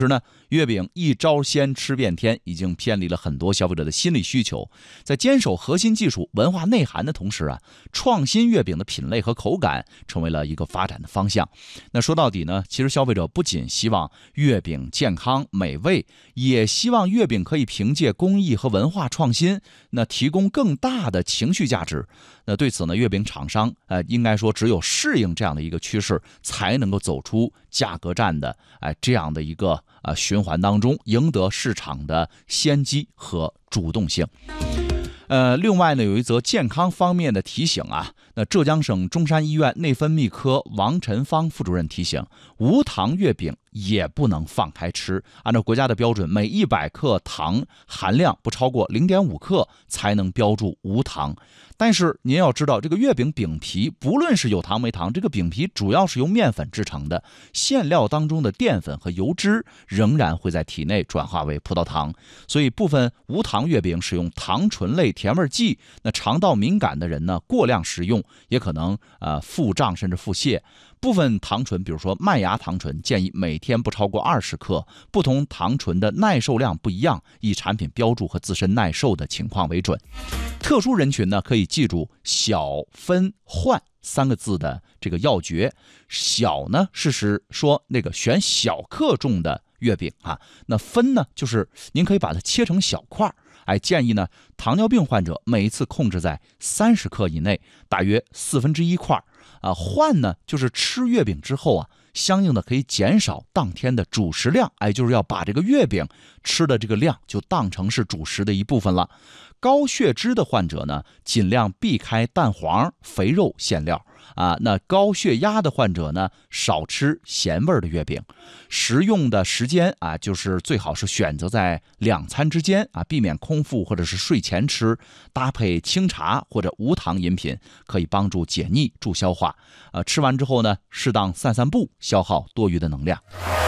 是呢，月饼一招鲜吃遍天，已经偏离了很多消费者的心理需求。在坚守核心技术、文化内涵的同时啊，创新月饼的品类和口感成为了一个发展的方向。那说到底呢，其实消费者不仅希望月饼健康美味，也希望月饼可以凭借工艺和文化创新，那提供更大的情绪价值。那对此呢，月饼厂商应该说只有适应这样的一个趋势，才能够走出价格战的这样的一个循环当中，赢得市场的先机和主动性。另外呢，有一则健康方面的提醒啊，那浙江省中山医院内分泌科王晨芳副主任提醒，无糖月饼也不能放开吃，按照国家的标准，每100克糖含量不超过0.5克才能标注无糖。但是您要知道，这个月饼饼皮不论是有糖没糖，这个饼皮主要是由面粉制成的，馅料当中的淀粉和油脂仍然会在体内转化为葡萄糖，所以部分无糖月饼使用糖醇类甜味剂，那肠道敏感的人呢，过量食用也可能腹胀甚至腹泻。部分糖醇，比如说麦芽糖醇，建议每天不超过20克。不同糖醇的耐受量不一样，以产品标注和自身耐受的情况为准。特殊人群呢，可以记住小分换3个字的这个要诀。小呢，是说那个选小克重的月饼啊，那分呢，就是您可以把它切成小块。建议呢，糖尿病患者每一次控制在30克以内，大约1/4块。换呢，就是吃月饼之后啊，相应的可以减少当天的主食量，就是要把这个月饼吃的这个量就当成是主食的一部分了。高血脂的患者呢，尽量避开蛋黄、肥肉馅料那高血压的患者呢，少吃咸味的月饼。食用的时间就是最好是选择在2餐之间避免空腹或者是睡前吃，搭配清茶或者无糖饮品，可以帮助解腻、助消化。吃完之后呢，适当散散步，消耗多余的能量。